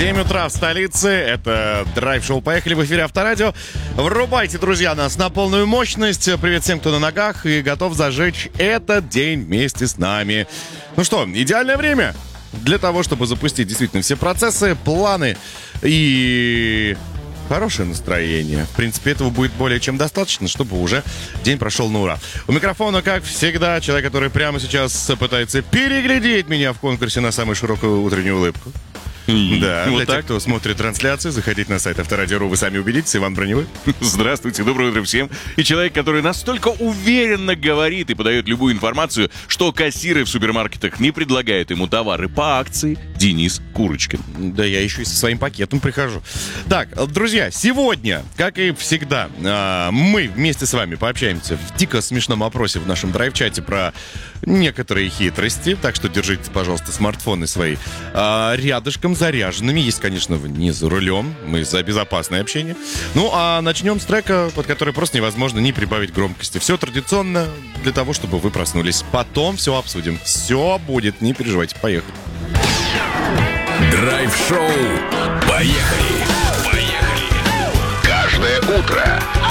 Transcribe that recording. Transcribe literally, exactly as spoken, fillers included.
семь утра в столице. Это драйв-шоу «Поехали» в эфире Авторадио. Врубайте, друзья, нас на полную мощность. Привет всем, кто на ногах и готов зажечь этот день вместе с нами. Ну что, идеальное время для того, чтобы запустить действительно все процессы, планы и хорошее настроение. В принципе, этого будет более чем достаточно, чтобы уже день прошел на ура. У микрофона, как всегда, человек, который прямо сейчас пытается переглядеть меня в конкурсе на самую широкую утреннюю улыбку. Mm, да, вот для так. Тех, кто смотрит трансляцию, заходите на сайт Авторадио точка ру, вы сами убедитесь. Иван Броневой. Здравствуйте, доброе утро всем. И человек, который настолько уверенно говорит и подает любую информацию, что кассиры в супермаркетах не предлагают ему товары по акции, Денис Курочкин. Да, я еще и со своим пакетом прихожу. Так, друзья, сегодня, как и всегда, мы вместе с вами пообщаемся в дико смешном опросе в нашем драйв-чате про некоторые хитрости. Так что держите, пожалуйста, смартфоны свои рядышком, заряженными. Есть, конечно, не за рулем. Мы за безопасное общение. Ну, а начнем с трека, под который просто невозможно не прибавить громкости. Все традиционно для того, чтобы вы проснулись. Потом все обсудим. Все будет, не переживайте. Поехали. Драйв-шоу. Поехали. Поехали. Каждое утро